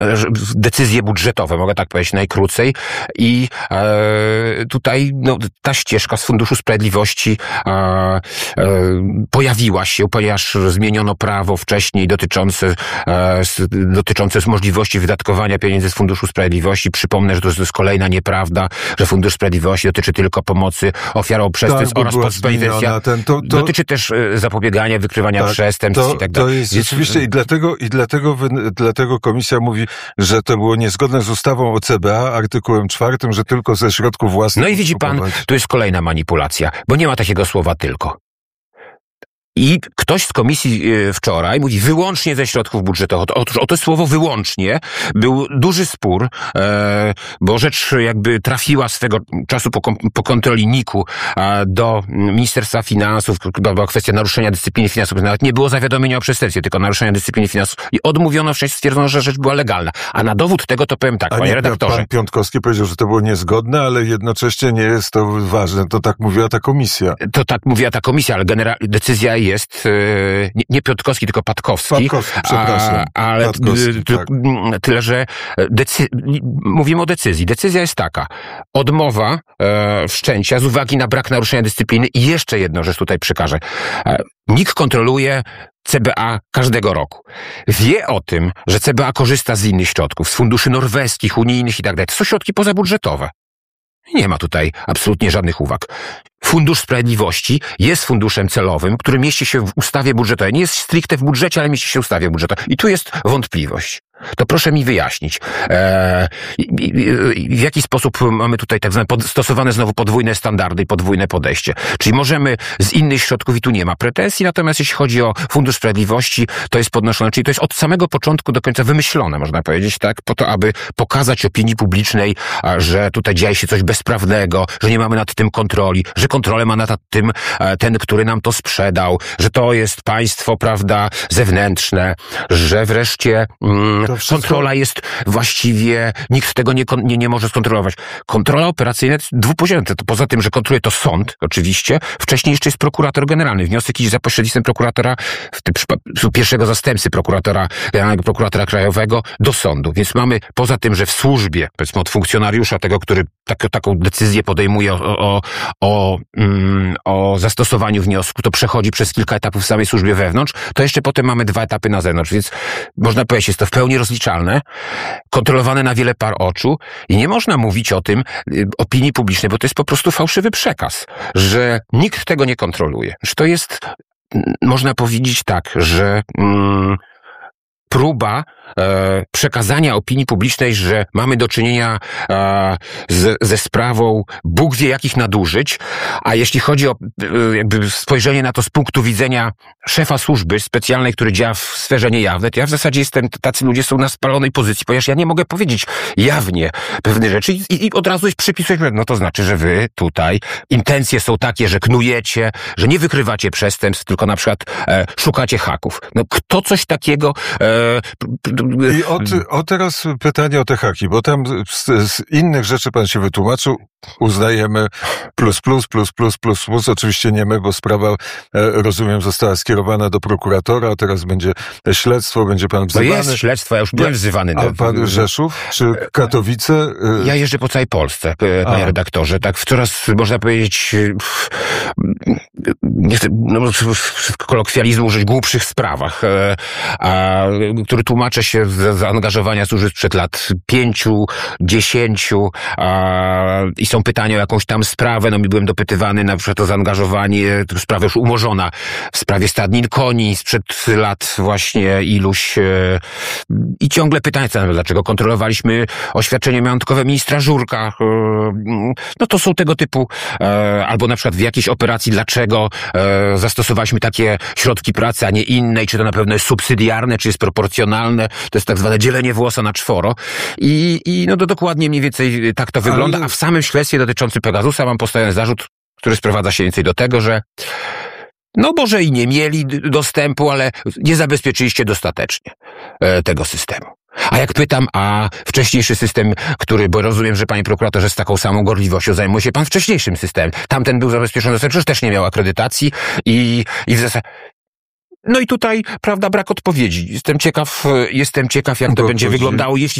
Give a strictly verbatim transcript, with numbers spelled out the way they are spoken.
decyzje budżetowe, mogę tak powiedzieć najkrócej. I e, tutaj no, ta ścieżka z Funduszu Sprawiedliwości e, e, pojawiła się, ponieważ zmieniono prawo wcześniej dotyczące, e, dotyczące możliwości wydatkowania pieniędzy z Funduszu Sprawiedliwości. Przypomnę, że to jest kolejna nieprawda, że Fundusz Sprawiedliwości dotyczy tylko pomocy ofiarom przestępstw tak, oraz podpowiedź. Ten, to, to, dotyczy też e, zapobiegania, wykrywania tak, przestępstw to, i tak dalej. To jest rzeczywiście i dlatego, i dlatego, dlatego komisja mówi, że to było niezgodne z ustawą o C B A, artykułem czwartym, że tylko ze środków własnych. No i widzi pan, to jest kolejna manipulacja, bo nie ma takiego słowa tylko. I ktoś z komisji wczoraj mówi wyłącznie ze środków budżetowych. Otóż o to słowo wyłącznie był duży spór, e, bo rzecz jakby trafiła swego czasu po, po kontroli N I K-u a, do Ministerstwa Finansów. Była kwestia naruszenia dyscypliny finansowej. Nawet nie było zawiadomienia o przestępstwie, tylko naruszenia dyscypliny finansowej. I odmówiono, wcześniej stwierdzono, że rzecz była legalna. A na dowód tego to powiem tak, A panie nie, redaktorze. Pan Piątkowski powiedział, że to było niezgodne, ale jednocześnie nie jest to ważne. To tak mówiła ta komisja. To tak mówiła ta komisja, ale genera- decyzja jest nie, nie Piotkowski, tylko Patkowski. Patkowski, przepraszam. A, ale Patkowski, ty, tak. tyle, że decy- mówimy o decyzji. Decyzja jest taka. Odmowa e, wszczęcia z uwagi na brak naruszenia dyscypliny. I jeszcze jedną rzecz tutaj przekażę. E, N I K kontroluje C B A każdego roku. Wie o tym, że C B A korzysta z innych środków, z funduszy norweskich, unijnych i tak dalej. To są środki pozabudżetowe. Nie ma tutaj absolutnie żadnych uwag. Fundusz Sprawiedliwości jest funduszem celowym, który mieści się w ustawie budżetowej. Nie jest stricte w budżecie, ale mieści się w ustawie budżetowej. I tu jest wątpliwość. To proszę mi wyjaśnić, eee, w jaki sposób mamy tutaj tak zwane stosowane znowu podwójne standardy i podwójne podejście. Czyli możemy z innych środków i tu nie ma pretensji, natomiast jeśli chodzi o Fundusz Sprawiedliwości, to jest podnoszone, czyli to jest od samego początku do końca wymyślone, można powiedzieć, tak, po to, aby pokazać opinii publicznej, że tutaj dzieje się coś bezprawnego, że nie mamy nad tym kontroli, że kontrolę ma nad tym ten, który nam to sprzedał, że to jest państwo, prawda, zewnętrzne, że wreszcie mm, wszystko... kontrola jest właściwie, nikt tego nie, nie, nie może skontrolować. Kontrola operacyjna jest dwupoziomowa. To poza tym, że kontroluje to sąd, oczywiście, wcześniej jeszcze jest prokurator generalny. Wniosek idzie za pośrednictwem prokuratora, w tym przypadku pierwszego zastępcy prokuratora, generalnego prokuratora krajowego do sądu. Więc mamy, poza tym, że w służbie, powiedzmy od funkcjonariusza tego, który tak, taką decyzję podejmuje o, o, o, mm, o zastosowaniu wniosku, to przechodzi przez kilka etapów w samej służbie wewnątrz, to jeszcze potem mamy dwa etapy na zewnątrz. Więc można powiedzieć, jest to w pełni rozliczalne, kontrolowane na wiele par oczu i nie można mówić o tym y, opinii publicznej, bo to jest po prostu fałszywy przekaz, że nikt tego nie kontroluje. Że to jest, y, można powiedzieć tak, że y, próba e, przekazania opinii publicznej, że mamy do czynienia e, z, ze sprawą Bóg wie jakich nadużyć, a jeśli chodzi o e, jakby spojrzenie na to z punktu widzenia szefa służby specjalnej, który działa w sferze niejawnej, to ja w zasadzie jestem, tacy ludzie są na spalonej pozycji, ponieważ ja nie mogę powiedzieć jawnie pewne rzeczy i, i, i od razu jest przypisujesz, no to znaczy, że wy tutaj intencje są takie, że knujecie, że nie wykrywacie przestępstw, tylko na przykład e, szukacie haków. No kto coś takiego e, I o, o teraz pytanie o te haki, bo tam z, z innych rzeczy pan się wytłumaczył, uznajemy plus, plus, plus, plus, plus, plus, oczywiście nie my, bo sprawa, e, rozumiem, została skierowana do prokuratora, a teraz będzie śledztwo, będzie pan wzywany. No jest śledztwo, ja już byłem wzywany. A pan Rzeszów, czy Katowice? E... Ja jeżdżę po całej Polsce, panie a. redaktorze, tak coraz, można powiedzieć, nie chcę no, kolokwializmu użyć, głupszych sprawach, a który tłumaczy się z zaangażowania służby sprzed lat pięciu, dziesięciu a, i są pytania o jakąś tam sprawę. No mi byłem dopytywany na przykład o zaangażowanie, sprawa już umorzona w sprawie stadnin koni sprzed lat właśnie iluś e, i ciągle pytania, dlaczego kontrolowaliśmy oświadczenie majątkowe ministra Żurka. E, no to są tego typu e, albo na przykład w jakiejś operacji, dlaczego e, zastosowaliśmy takie środki pracy, a nie inne i czy to na pewno jest subsydiarne, czy jest proporcjonalne, to jest tak zwane dzielenie włosa na czworo i, i no to dokładnie mniej więcej tak to wygląda, ale... a w samym śledztwie dotyczącym Pegasusa mam postawiony zarzut, który sprowadza się więcej do tego, że no może i nie mieli dostępu, ale nie zabezpieczyliście dostatecznie e, tego systemu. A jak pytam, a wcześniejszy system, który, bo rozumiem, że panie prokuratorze z taką samą gorliwością zajmuje się pan wcześniejszym systemem, tamten był zabezpieczony, przecież też nie miał akredytacji i, i w zasadzie No i tutaj, prawda, brak odpowiedzi. Jestem ciekaw, jestem ciekaw, jak to Bo będzie chodzi- wyglądało, jeśli